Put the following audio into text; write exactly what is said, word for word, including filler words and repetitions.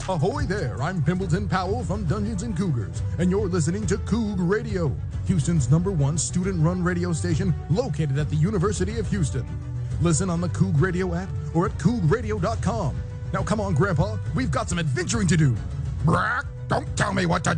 Ahoy there, I'm Pimbleton Powell from Dungeons and Cougars, and you're listening to Coug Radio, Houston's number one student-run radio station located at the University of Houston. Listen on the Coug Radio app or at coug radio dot com. Now come on, Grandpa, we've got some adventuring to do. Brack, don't tell me what to